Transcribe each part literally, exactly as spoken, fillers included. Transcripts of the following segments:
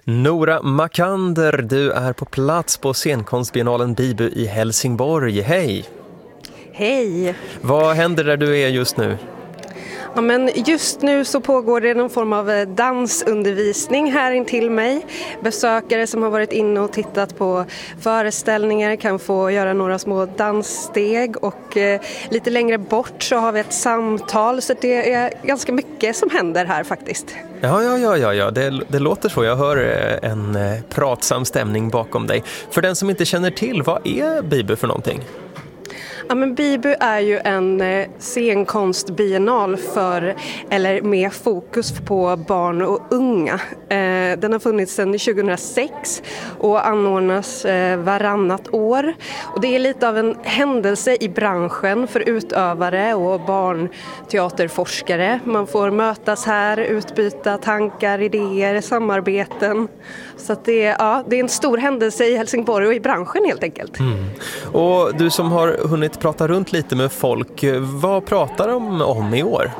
Nora Makander, du är på plats på scenkonstbiennalen Bibu i Helsingborg. Hej! Hej! Vad händer där du är just nu? Ja, men just nu så pågår det någon form av dansundervisning här intill mig. Besökare som har varit inne och tittat på föreställningar kan få göra några små danssteg och eh, lite längre bort så har vi ett samtal, så det är ganska mycket som händer här faktiskt. Ja, ja, ja, ja, ja. Det, det låter så. Jag hör en pratsam stämning bakom dig. För den som inte känner till, vad är Bibu för någonting? Ja, men Bibu är ju en eh, scenkonstbiennal för, eller med fokus på barn och unga. Eh, den har funnits sedan tjugohundrasex och anordnas eh, varannat år. Och det är lite av en händelse i branschen för utövare och barnteaterforskare. Man får mötas här, utbyta tankar, idéer, samarbeten. Så att det, är, ja, det är en stor händelse i Helsingborg och i branschen helt enkelt. Mm. Och du som har hunnit prata runt lite med folk, vad pratar de om i år?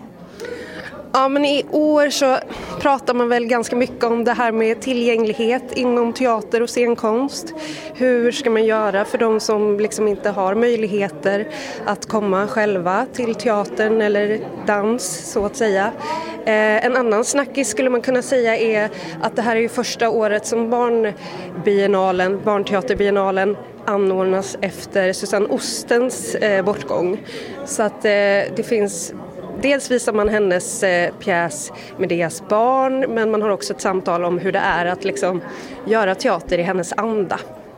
Ja, men i år så pratar man väl ganska mycket om det här med tillgänglighet inom teater och scenkonst. Hur ska man göra för de som liksom inte har möjligheter att komma själva till teatern eller dans så att säga. Eh, en annan snackis skulle man kunna säga är att det här är ju första året som barnbiennalen, barnteaterbiennalen anordnas efter Susanne Ostens eh, bortgång. Så att eh, det finns... Dels visar man hennes eh, pjäs Medeas barn, men man har också ett samtal om hur det är att liksom göra teater i hennes anda.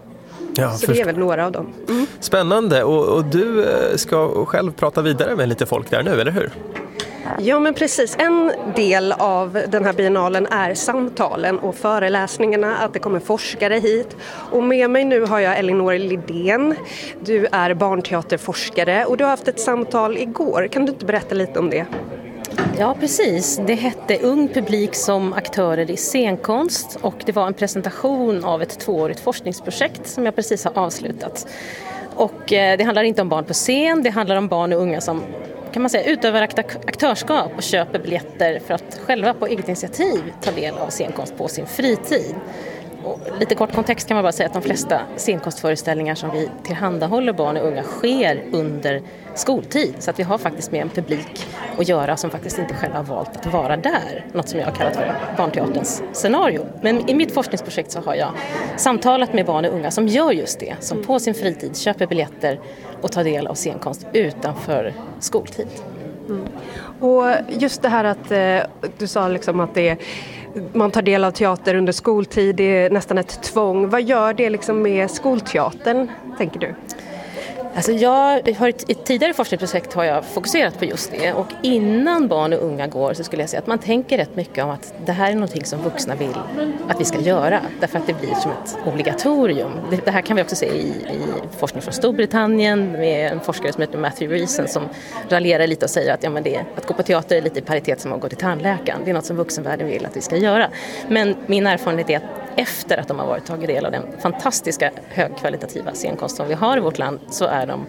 Ja, så det är väl några av dem. Mm. Spännande, och, och du ska själv prata vidare med lite folk där nu, eller hur? Ja, men precis. En del av den här biennalen är samtalen och föreläsningarna, att det kommer forskare hit. Och med mig nu har jag Elinor Lidén. Du är barnteaterforskare och du har haft ett samtal igår. Kan du inte berätta lite om det? Ja, precis. Det hette Ung publik som aktörer i scenkonst och det var en presentation av ett tvåårigt forskningsprojekt som jag precis har avslutat. Och det handlar inte om barn på scen, det handlar om barn och unga som kan man säga utövar aktörskap och köper biljetter för att själva på eget initiativ ta del av scenkonst på sin fritid. Och lite kort kontext kan man bara säga att de flesta scenkonstföreställningar som vi tillhandahåller barn och unga sker under skoltid. Så att vi har faktiskt med en publik att göra som faktiskt inte själva har valt att vara där. Något som jag har kallat för barnteaterns scenario. Men i mitt forskningsprojekt så har jag samtalat med barn och unga som gör just det. Som på sin fritid köper biljetter och tar del av scenkonst utanför skoltid. Mm. Och just det här att eh, du sa liksom att det är, man tar del av teater under skoltid, det är nästan ett tvång. Vad gör det liksom med skolteatern, tänker du? Alltså jag har ett, ett tidigare forskningsprojekt har jag fokuserat på just det, och innan barn och unga går så skulle jag säga att man tänker rätt mycket om att det här är någonting som vuxna vill att vi ska göra, därför att det blir som ett obligatorium. Det, det här kan vi också se i, i forskning från Storbritannien med en forskare som heter Matthew Reason som raljerar lite och säger att, ja, men det, att gå på teater är lite i paritet som att gå till tandläkaren. Det är något som vuxenvärlden vill att vi ska göra. Men min erfarenhet är att efter att de har varit tagit del av den fantastiska högkvalitativa scenkonst som vi har i vårt land så är de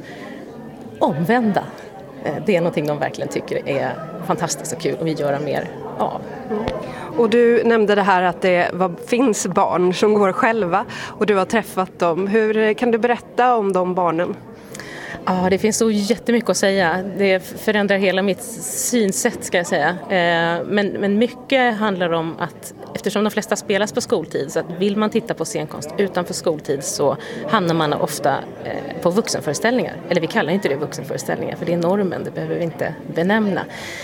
omvända. Det är någonting de verkligen tycker är fantastiskt och kul och vi gör mer av. Mm. Och du nämnde det här att det var, finns barn som går själva och du har träffat dem. Hur kan du berätta om de barnen? Ja, det finns så jättemycket att säga. Det förändrar hela mitt synsätt, ska jag säga. Men, men mycket handlar om att eftersom de flesta spelas på skoltid, så att vill man titta på scenkonst utanför skoltid så hamnar man ofta på vuxenföreställningar. Eller vi kallar inte det vuxenföreställningar för det är normen, det behöver vi inte benämna.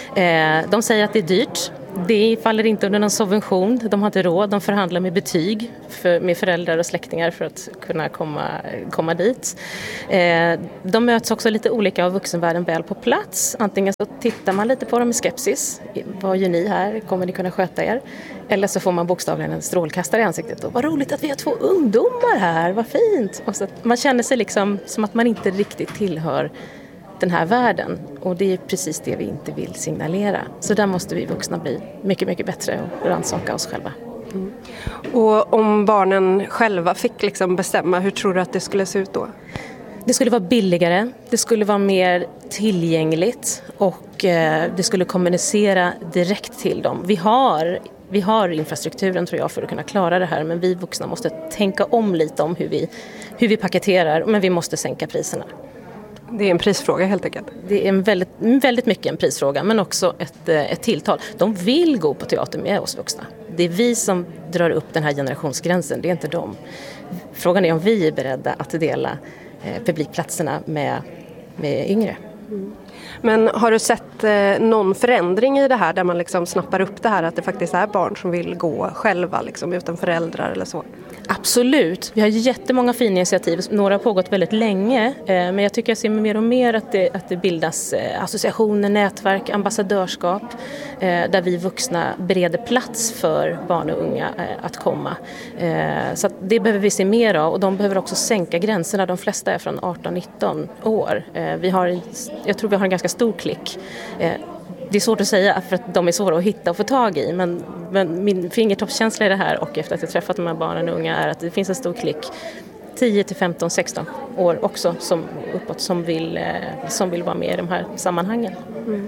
De säger att det är dyrt. Det faller inte under någon subvention. De har inte råd. De förhandlar med betyg för, med föräldrar och släktingar för att kunna komma, komma dit. Eh, de möts också lite olika av vuxenvärlden väl på plats. Antingen så tittar man lite på dem med skepsis. Vad gör ni här? Kommer ni kunna sköta er? Eller så får man bokstavligen en strålkastare i ansiktet. Och vad roligt att vi har två ungdomar här. Vad fint. Och så att man känner sig liksom som att man inte riktigt tillhör den här världen, och det är precis det vi inte vill signalera. Så där måste vi vuxna bli mycket, mycket bättre och rannsaka oss själva. Mm. Och om barnen själva fick liksom bestämma, hur tror du att det skulle se ut då? Det skulle vara billigare, det skulle vara mer tillgängligt och eh, det skulle kommunicera direkt till dem. Vi har vi har infrastrukturen tror jag för att kunna klara det här, men vi vuxna måste tänka om lite om hur vi, hur vi paketerar, men vi måste sänka priserna. Det är en prisfråga helt enkelt. Det är en väldigt, väldigt mycket en prisfråga, men också ett, ett tilltal. De vill gå på teater med oss vuxna. Det är vi som drar upp den här generationsgränsen, det är inte de. Frågan är om vi är beredda att dela eh, publikplatserna med, med yngre. Mm. Men har du sett eh, någon förändring i det här där man liksom snappar upp det här att det faktiskt är barn som vill gå själva liksom, utan föräldrar eller så? Absolut. Vi har jättemånga fina initiativ. Några har pågått väldigt länge. Eh, men jag tycker jag ser mer och mer att det, att det bildas eh, associationer, nätverk, ambassadörskap eh, där vi vuxna bereder plats för barn och unga eh, att komma. Eh, så att det behöver vi se mer av, och de behöver också sänka gränserna. De flesta är från arton nitton år. Eh, vi har, jag tror vi har en ganska stor klick. Eh, Det är svårt att säga för att de är svåra att hitta och få tag i, men, men min fingertoppskänsla i det här och efter att jag träffat de här barnen och unga är att det finns en stor klick tio till femton sexton år också som, uppåt, som, vill, som vill vara med i de här sammanhangen. Mm.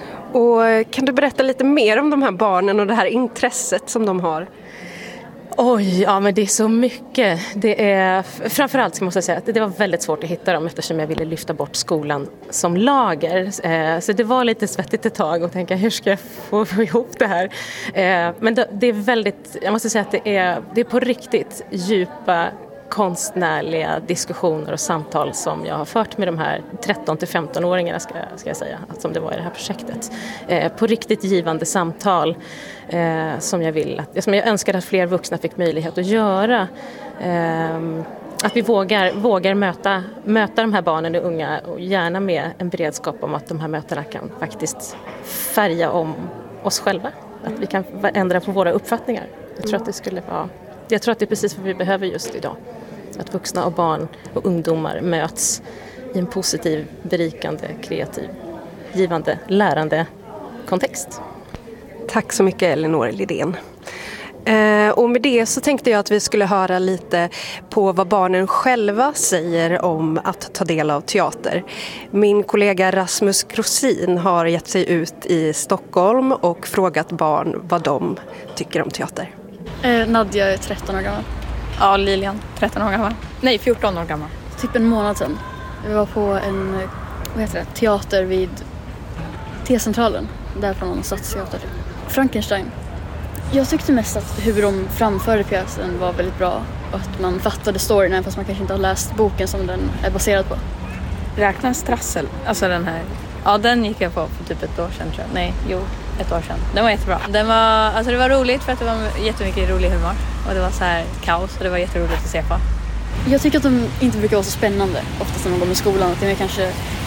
Och kan du berätta lite mer om de här barnen och det här intresset som de har? Oj, ja men det är så mycket. Det är, framförallt ska man säga att det var väldigt svårt att hitta dem eftersom jag ville lyfta bort skolan som lager. Så det var lite svettigt ett tag och tänka hur ska jag få, få ihop det här. Men det är väldigt, jag måste säga att det är, det är på riktigt djupa konstnärliga diskussioner och samtal som jag har fört med de här tretton till femton-åringarna ska, ska jag säga, som det var i det här projektet. Eh, på riktigt givande samtal eh, som jag vill att, som jag önskar att fler vuxna fick möjlighet att göra. Eh, att vi vågar, vågar möta, möta de här barnen och unga och gärna med en beredskap om att de här mötena kan faktiskt färga om oss själva. Att vi kan ändra på våra uppfattningar. Jag tror att det skulle vara, jag tror att det är precis vad vi behöver just idag. Att vuxna och barn och ungdomar möts i en positiv, berikande, kreativ, givande, lärande kontext. Tack så mycket Elinor Lidén. Eh, och med det så tänkte jag att vi skulle höra lite på vad barnen själva säger om att ta del av teater. Min kollega Rasmus Krosin har gett sig ut i Stockholm och frågat barn vad de tycker om teater. Eh, Nadja är tretton år gammal. Ja, Lilian, tretton år gammal. Nej, fjorton år gammal. Typ en månad sedan. Vi var på en vad heter det, teater vid T-centralen. Där från någon stadsteater. Frankenstein. Jag tyckte mest att hur de framförde pjäsen var väldigt bra. Och att man fattade storyn även fast man kanske inte har läst boken som den är baserad på. Räknas Trassel, alltså den här. Ja, den gick jag på för typ ett år sedan tror jag. Nej, jo, ett år sedan. Den var jättebra. Den var, alltså det var roligt för att det var jättemycket rolig humor. Och det var så här kaos och det var jätteroligt att se på. Jag tycker att de inte brukar vara så spännande oftast när de går med skolan. Att de är kanske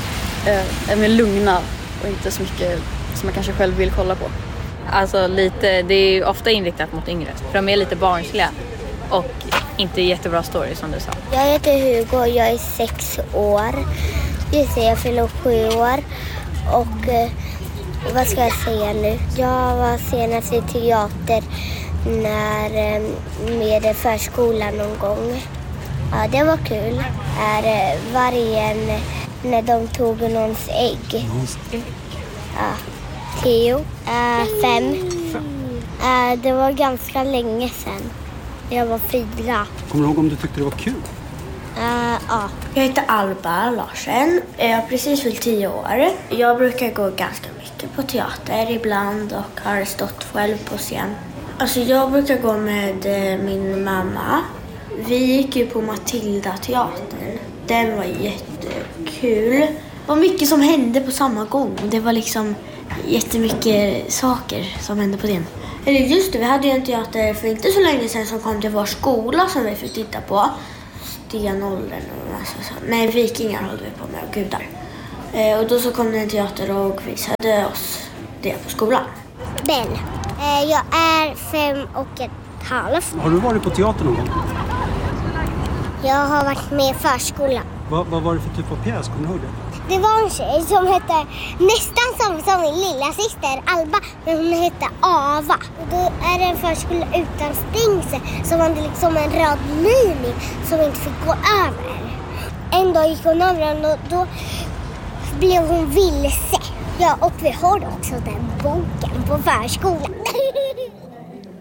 eh, är mer lugna och inte så mycket som man kanske själv vill kolla på. Alltså lite, det är ju ofta inriktat mot yngre. För de är lite barnsliga och inte jättebra story som du sa. Jag heter Hugo och jag är sex år. Just det, jag fyller sju år. Och eh, vad ska jag säga nu? Jag var senast i teater när, eh, med förskolan någon gång. Ja, det var kul. Är eh, vargen när de tog någons ägg. Någons ägg? Ja. Tio. Äh, fem. Äh, det var ganska länge sedan. Jag var fyra. Kommer du ihåg om du tyckte det var kul? Äh, ja. Jag heter Alba Larsen. Jag har precis fyllt tio år. Jag brukar gå ganska mycket på teater ibland och har stått själv på scen. Alltså jag brukar gå med min mamma. Vi gick ju på Matilda-teatern. Den var jättekul. Det var mycket som hände på samma gång. Det var liksom jättemycket saker som hände på den. Eller just det, vi hade ju en teater för inte så länge sedan som kom till vår skola som vi fick titta på. Stenåldern och massa så. Nej, vikingar höll vi på med och gudar. Eh, och då så kom det en teater och visade oss det på skolan. Ben, eh, jag är fem och ett halvt. Har du varit på teater någon gång? Jag har varit med i förskolan. Va, vad var det för typ av pjäs? Kommer du ihåg det? Det var en tjej som hette nästan som, som min lilla syster Alba, men hon hette Ava. Och då är det en förskola utan stängsel som hade liksom en röd linje som inte fick gå över. En dag gick hon över den och då blev hon vilse. Ja, och vi har också den boken på förskolan.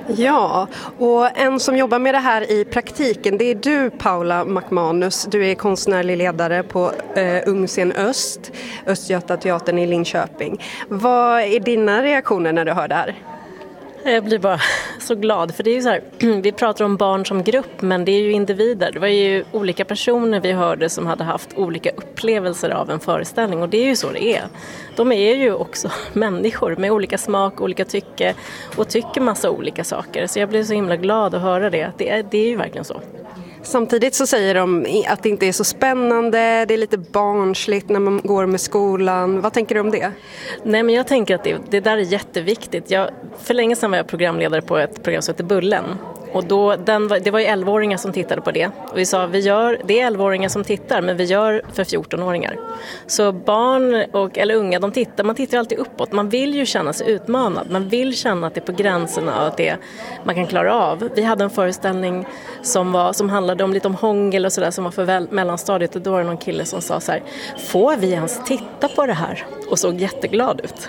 Ja, och en som jobbar med det här i praktiken, det är du, Paula McManus. Du är konstnärlig ledare på eh, Ungscen Öst, Östgötateatern i Linköping. Vad är dina reaktioner när du hör det här? Jag blir bara så glad, för det är ju så här, vi pratar om barn som grupp, men det är ju individer. Det var ju olika personer vi hörde som hade haft olika upplevelser av en föreställning, och det är ju så det är. De är ju också människor med olika smak, olika tycke och tycker massa olika saker. Så jag blir så himla glad att höra det. Det är, det är ju verkligen så. Samtidigt så säger de att det inte är så spännande, det är lite barnsligt när man går med skolan. Vad tänker du om det? Nej, men jag tänker att det, det där är jätteviktigt. Jag, för länge sedan var jag programledare på ett program som heter Bullen. Och då, den var, det var ju elvaåringar som tittade på det. Och vi sa, vi gör, det är elvaåringar som tittar, men vi gör för fjortonåringar. Så barn och, eller unga, de tittar, man tittar alltid uppåt. Man vill ju känna sig utmanad. Man vill känna att det är på gränserna av att det man kan klara av. Vi hade en föreställning som, var, som handlade om lite om hångel och sådär, som var för väl, mellanstadiet. Och då var det någon kille som sa så här, får vi ens titta på det här? Och såg jätteglad ut.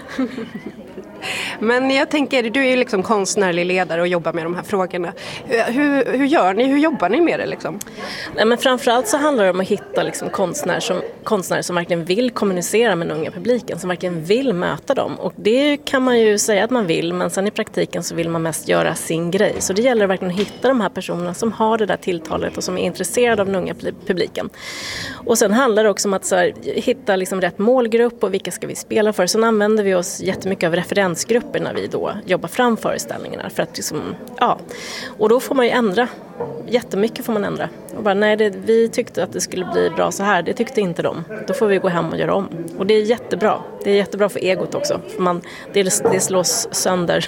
Men jag tänker, du är ju liksom konstnärlig ledare och jobbar med de här frågorna. Hur, hur gör ni? Hur jobbar ni med det liksom? Nej, men framförallt så handlar det om att hitta liksom konstnärer, som, konstnärer som verkligen vill kommunicera med den unga publiken, som verkligen vill möta dem. Och det kan man ju säga att man vill, men sen i praktiken så vill man mest göra sin grej. Så det gäller verkligen att hitta de här personerna som har det där tilltalet och som är intresserade av den unga publiken. Och sen handlar det också om att så här, hitta liksom rätt målgrupp och vilka ska vi spela för. Sen använder vi oss jättemycket av referensgrupper när vi då jobbar fram föreställningarna. För att liksom, ja. Och då får man ju ändra. Jättemycket får man ändra. Och bara, nej, det, vi tyckte att det skulle bli bra så här. Det tyckte inte de. Då får vi gå hem och göra om. Och det är jättebra. Det är jättebra för egot också. För man, det, det slås sönder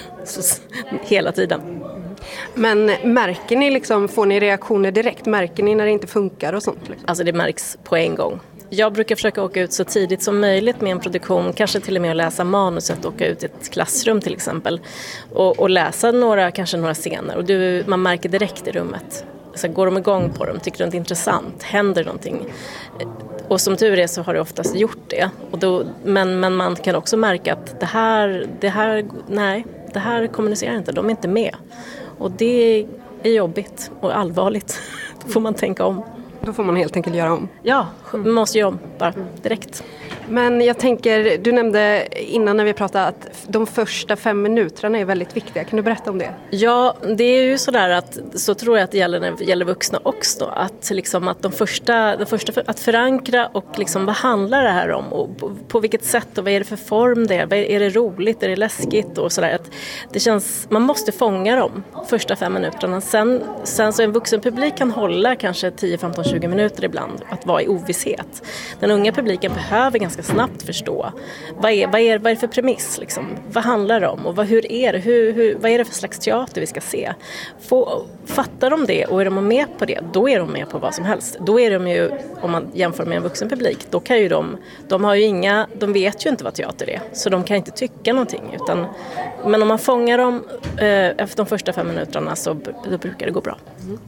hela tiden. Men märker ni liksom, får ni reaktioner direkt? Märker ni när det inte funkar och sånt? Liksom? Alltså det märks på en gång. Jag brukar försöka åka ut så tidigt som möjligt med en produktion, kanske till och med att läsa manuset, åka ut i ett klassrum till exempel och, och läsa några, kanske några scener, och du, man märker direkt i rummet. Så går de igång på dem, tycker de det är intressant, händer någonting. Och som tur är så har det oftast gjort det. Och då, men, men man kan också märka att det här, det här, nej, det här kommunicerar inte, de är inte med. Och det är jobbigt och allvarligt. Då får man tänka om. Då får man helt enkelt göra om. Ja, man måste göra om bara direkt. Men jag tänker, du nämnde innan när vi pratade att de första fem minuterna är väldigt viktiga. Kan du berätta om det? Ja, det är ju sådär att så tror jag att det gäller när det gäller vuxna också. Att, liksom att de första, de första att förankra och liksom, vad handlar det här om? Och på, på vilket sätt och vad är det för form det är? Är det roligt? Är det läskigt? Och sådär. Att det känns, man måste fånga de första fem minuterna. Sen, sen så en vuxen publik kan hålla kanske tio, femton, tjugo minuter ibland att vara i ovisshet. Den unga publiken behöver ganska snabbt förstå vad är, vad är, vad är det för premiss liksom? Vad handlar det om och vad, hur är det? Hur, hur, vad är det för slags teater vi ska se? Få, fattar de det och är de med på det, då är de med på vad som helst. Då är de ju, om man jämför med en vuxen publik, då kan ju de, de har ju inga, de vet ju inte vad teater är, så de kan inte tycka någonting, utan, men om man fångar dem eh, efter de första fem minuterna så då brukar det gå bra. Mm.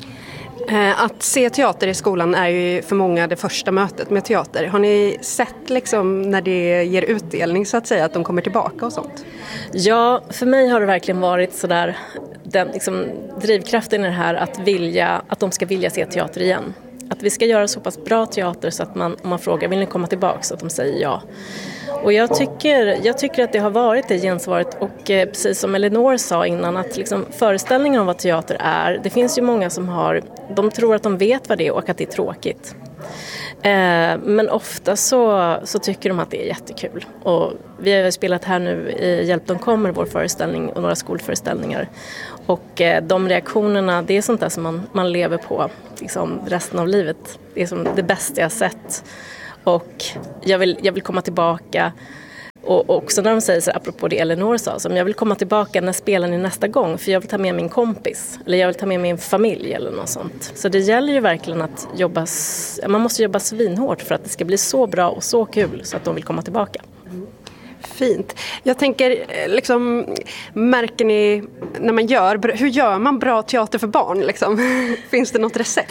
Att se teater i skolan är ju för många det första mötet med teater. Har ni sett liksom när det ger utdelning så att säga, att de kommer tillbaka och sånt? Ja, för mig har det verkligen varit sådär, den liksom, drivkraften i det här att, vilja, att de ska vilja se teater igen. Att vi ska göra så pass bra teater så att man, om man frågar, vill ni komma tillbaka, så att de säger ja. Och jag tycker, jag tycker att det har varit det gensvaret, och eh, precis som Elinor sa innan, att liksom, föreställningen om vad teater är, det finns ju många som har, de tror att de vet vad det är och att det är tråkigt. Eh, men ofta så, så tycker de att det är jättekul. Och vi har spelat här nu i Hjälp de kommer, vår föreställning, och några skolföreställningar. Och eh, de reaktionerna, det är sånt där som man, man lever på liksom, resten av livet. Det är som det bästa jag sett. Och jag vill, jag vill komma tillbaka. Och också när de säger så, apropå det Elinor sa, som jag vill komma tillbaka, när spelar ni nästa gång? För jag vill ta med min kompis, eller jag vill ta med min familj eller något sånt. Så det gäller ju verkligen att jobba, man måste jobba svinhårt för att det ska bli så bra och så kul så att de vill komma tillbaka. Fint. Jag tänker, liksom, märker ni när man gör, hur gör man bra teater för barn? Liksom? Finns det något recept?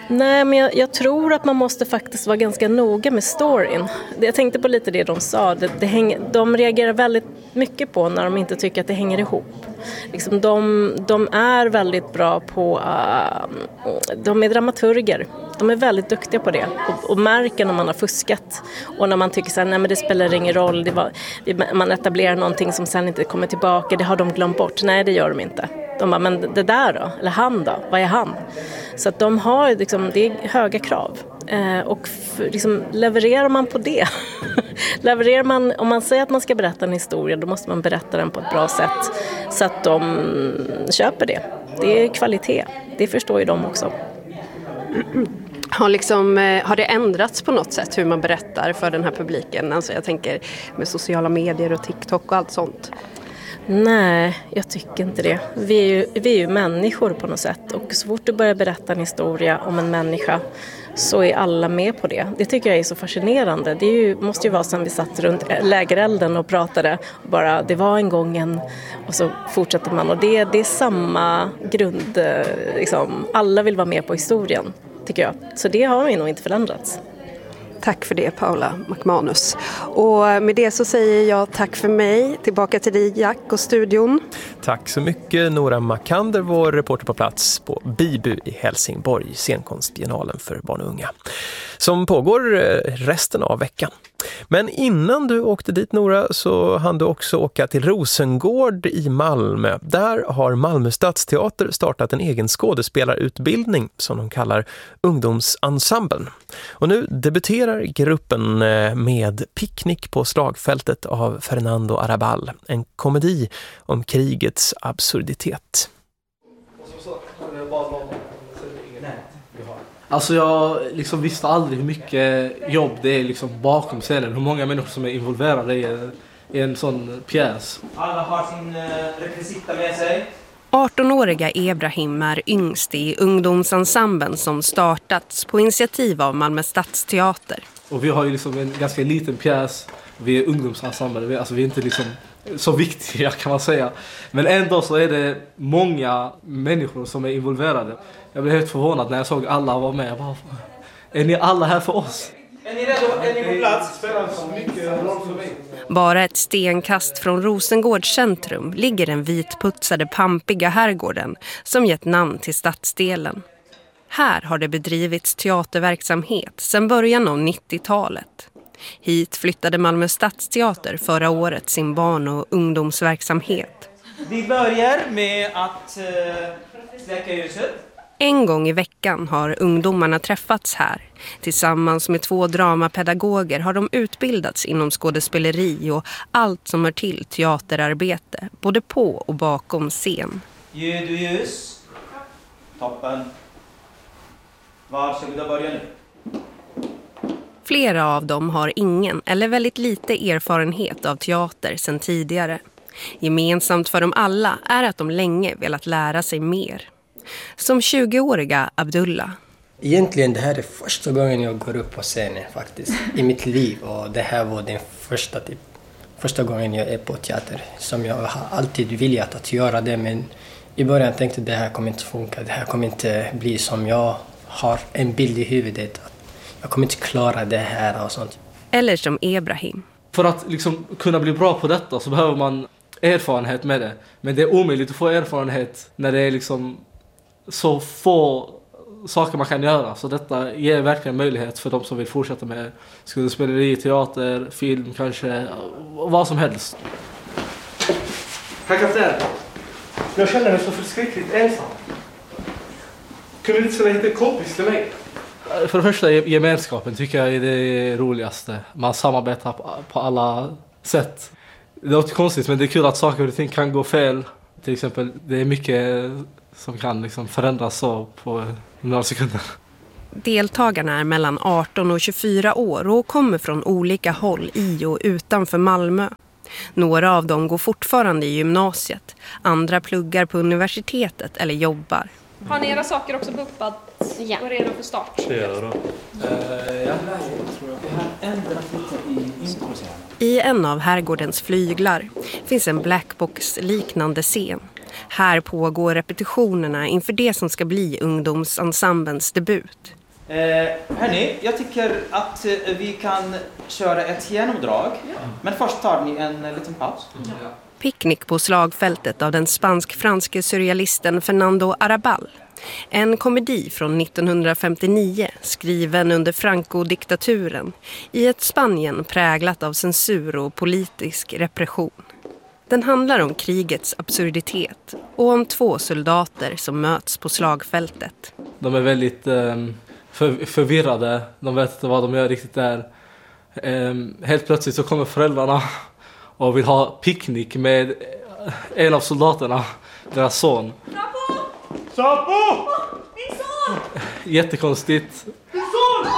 Nej, men jag, jag tror att man måste faktiskt vara ganska noga med storyn. Jag tänkte på lite det de sa. Det, det hänger, de reagerar väldigt mycket på när de inte tycker att det hänger ihop. Liksom de, de är väldigt bra på... Uh, de är dramaturger. De är väldigt duktiga på det. Och, och märker när man har fuskat. Och när man tycker så här, nej men det spelar ingen roll. Det var, man etablerar någonting som sen inte kommer tillbaka. Det har de glömt bort. Nej, det gör de inte. De bara, men det där då? Eller han då? Vad är han? Så att de har liksom, det är höga krav. Eh, och för, liksom, levererar man på det? levererar man, om man säger att man ska berätta en historia, då måste man berätta den på ett bra sätt. Så att de köper det. Det är kvalitet. Det förstår ju de också. Har, liksom, har det ändrats på något sätt hur man berättar för den här publiken? Alltså jag tänker med sociala medier och TikTok och allt sånt. Nej, jag tycker inte det. Vi är, ju, vi är ju människor på något sätt. Och så fort du börjar berätta en historia om en människa så är alla med på det. Det tycker jag är så fascinerande. Det är ju, måste ju vara som vi satt runt lägerelden och pratade. Och bara, det var en gång en... Och så fortsätter man. Och det, det är samma grund. Liksom, alla vill vara med på historien, tycker jag. Så det har ju nog inte förändrats. Tack för det, Paula McManus. Och med det så säger jag tack för mig. Tillbaka till dig, Jack, och studion. Tack så mycket, Nora Makander, vår reporter på plats på Bibu i Helsingborg, scenkonstbiennalen för barn och unga, som pågår resten av veckan. Men innan du åkte dit, Nora, så hann du också åka till Rosengård i Malmö. Där har Malmö Stadsteater startat en egen skådespelarutbildning som de kallar Ungdomsensemblen. Och nu debuterar gruppen med Picknick på slagfältet av Fernando Arrabal, en komedi om krigets absurditet. Alltså jag liksom visste aldrig hur mycket jobb det är liksom bakom scenen. Hur många människor som är involverade i, i en sån pjäs. Alla har sin rekvisita med sig. arton-åriga Ebrahim är yngst i ungdomsensemblen som startats på initiativ av Malmö Stadsteater. Och vi har ju liksom en ganska liten pjäs. Vi är ungdomsensembler. Alltså vi är inte liksom så viktiga, kan man säga. Men ändå så är det många människor som är involverade. Jag blev helt förvånad när jag såg alla var med. Jag bara, är ni alla här för oss? Är ni redo? Är ni på plats? Bara ett stenkast från Rosengårds centrum ligger den vitputsade pampiga herrgården som gett namn till stadsdelen. Här har det bedrivits teaterverksamhet sedan början av nittiotalet. Hit flyttade Malmö Stadsteater förra året sin barn- och ungdomsverksamhet. Vi börjar med att uh, släcka ljuset. En gång i veckan har ungdomarna träffats här. Tillsammans med två dramapedagoger har de utbildats inom skådespeleri och allt som hör till teaterarbete, både på och bakom scen. Ljud och ljus. Toppen. Varsågoda, börja nu. Flera av dem har ingen eller väldigt lite erfarenhet av teater sedan tidigare. Gemensamt för dem alla är att de länge velat lära sig mer. Som tjugoåriga Abdullah. Egentligen det här är första gången jag går upp på scenen faktiskt i mitt liv. Och det här var den första, typ, första gången jag är på teater. Som jag har alltid velat att göra det, men i början tänkte jag att det här kommer inte funka. Det här kommer inte bli som jag har en bild i huvudet. Jag kommer inte klara det här och sånt. Eller som Ebrahim. För att liksom kunna bli bra på detta så behöver man erfarenhet med det. Men det är omöjligt att få erfarenhet när det är liksom så få saker man kan göra. Så detta ger verkligen möjlighet för de som vill fortsätta med skådespeleri, teater, film kanske, vad som helst. Herr kapten, jag känner mig så förskräckligt ensam. Kunde du inte säga lite kompis till mig? För det första, gemenskapen tycker jag är det roligaste. Man samarbetar på alla sätt. Det låter konstigt, men det är kul att saker och ting kan gå fel. Till exempel, det är mycket som kan liksom förändras så på några sekunder. Deltagarna är mellan arton och tjugofyra år och kommer från olika håll i och utanför Malmö. Några av dem går fortfarande i gymnasiet. Andra pluggar på universitetet eller jobbar. Har ni era saker också buppat ja. och redo för start? Det gör då. Uh, ja, I en av herrgårdens flyglar finns en blackbox-liknande scen. Här pågår repetitionerna inför det som ska bli ungdomsensemblens debut. Eh, hörni, jag tycker att eh, vi kan köra ett genomdrag. Ja. Men först tar ni en eh, liten paus. Ja. Picknick på slagfältet av den spansk-franske surrealisten Fernando Arrabal. En komedi från nittonhundrafemtionio skriven under Franco-diktaturen i ett Spanien präglat av censur och politisk repression. Den handlar om krigets absurditet och om två soldater som möts på slagfältet. De är väldigt eh, för, förvirrade, de vet inte vad de gör riktigt där. Eh, helt plötsligt så kommer föräldrarna och vill ha picknick med en av soldaterna, deras son. Sapo! Sapo! Min son! Jättekonstigt. Min son!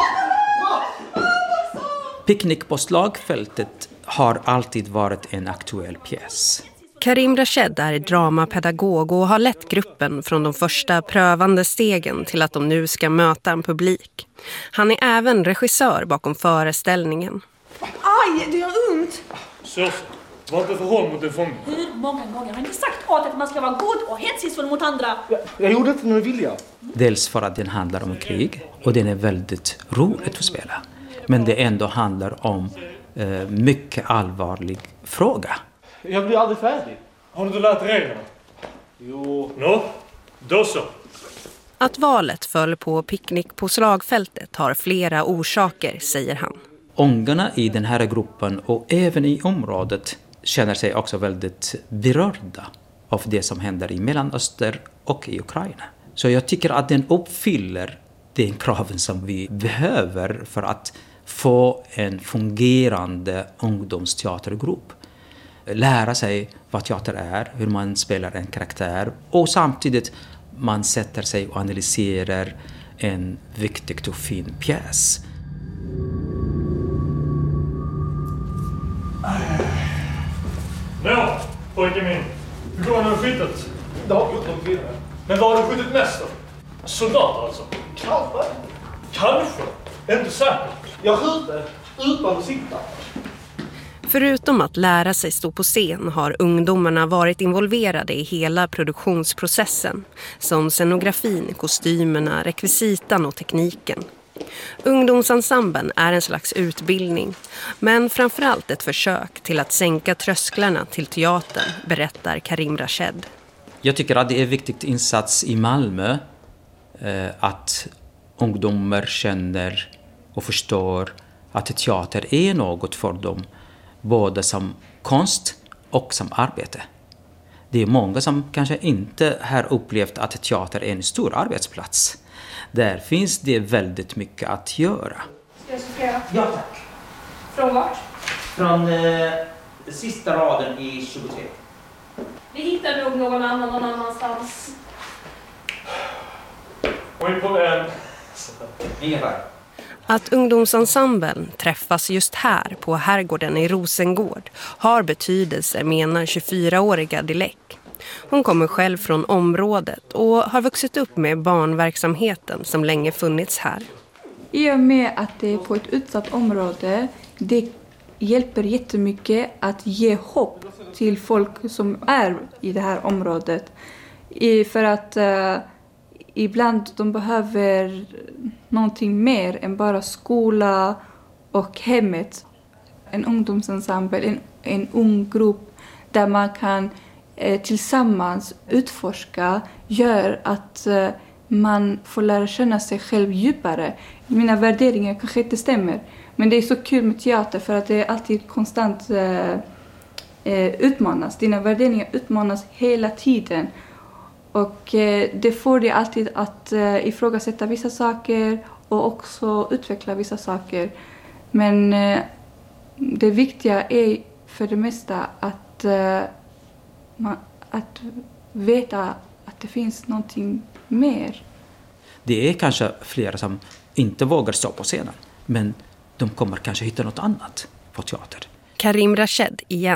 Picknick på slagfältet har alltid varit en aktuell pjäs. Karim Rached är dramapedagog och har lett gruppen från de första prövande stegen till att de nu ska möta en publik. Han är även regissör bakom föreställningen. Aj, det gör ont! Så, var inte för hård mot en fånge. Hur många gånger har inte sagt åt att man ska vara god och hänsynsfull mot andra? Jag, jag gjorde inte med vilja. Dels för att den handlar om krig och den är väldigt roligt att spela. Men det ändå handlar om eh, mycket allvarlig fråga. Jag blir aldrig färdig. Har du inte lärt reglerna? Jo. Nå, då så. Att valet föll på picknick på slagfältet har flera orsaker, säger han. Ungarna i den här gruppen och även i området känner sig också väldigt berörda av det som händer i Mellanöstern och i Ukraina. Så jag tycker att den uppfyller den kraven som vi behöver för att få en fungerande ungdomsteatergrupp. Lära sig vad teater är, hur man spelar en karaktär och samtidigt man sätter sig och analyserar en viktig och fin pjäs. Nå, pojken min. Hur går det med skyttet? Det har gått om kvinnor. Men vad har du skjutit mest då? Soldater alltså? Kanske. Kanske? Inte säkert. Jag skjuter utan att sitta. Förutom att lära sig stå på scen har ungdomarna varit involverade i hela produktionsprocessen. Som scenografin, kostymerna, rekvisitan och tekniken. Ungdomsensemblen är en slags utbildning, men framförallt ett försök till att sänka trösklarna till teatern, berättar Karim Rached. Jag tycker att det är en viktig insats i Malmö eh, att ungdomar känner och förstår att teater är något för dem, både som konst och som arbete. Det är många som kanske inte har upplevt att teater är en stor arbetsplats. Där finns det väldigt mycket att göra. Ska jag sortera? Ja, tack. Från vart? Från eh, sista raden i tjugotre. Vi hittar nog någon annan någon annanstans. Och vi på en... Ingen färg. Att ungdomsensemblen träffas just här på Herrgården i Rosengård har betydelse, menar tjugofyraåriga Dilek. Hon kommer själv från området och har vuxit upp med barnverksamheten som länge funnits här. I och med att det är på ett utsatt område, det hjälper jättemycket att ge hopp till folk som är i det här området. I, för att uh, ibland de behöver någonting mer än bara skola och hemmet. En ungdomsensemble, en, en ung grupp där man kan eh, tillsammans utforska gör att eh, man får lära känna sig själv djupare. Mina värderingar kanske inte stämmer, men det är så kul med teater för att det är alltid konstant eh, eh, utmanas. Dina värderingar utmanas hela tiden. Och eh, det får dig alltid att eh, ifrågasätta vissa saker och också utveckla vissa saker. Men eh, det viktiga är för det mesta att, eh, man, att veta att det finns någonting mer. Det är kanske flera som inte vågar stå på scenen, men de kommer kanske hitta något annat på teater. Karim Rached igen.